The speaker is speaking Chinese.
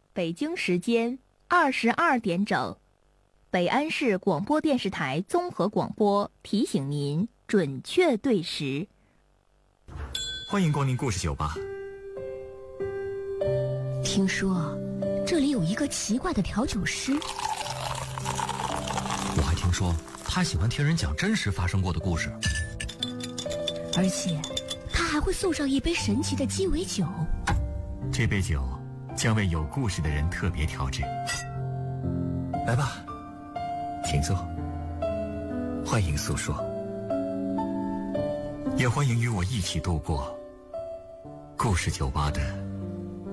北京时间22点整，北安市广播电视台综合广播提醒您准确对时。 欢迎光临故事酒吧。 听说这里有一个奇怪的调酒师， 我还听说他喜欢听人讲真实发生过的故事， 而且他还会送上一杯神奇的鸡尾酒。 这杯酒将为有故事的人特别调制。来吧，请坐，欢迎诉说，也欢迎与我一起度过故事酒吧的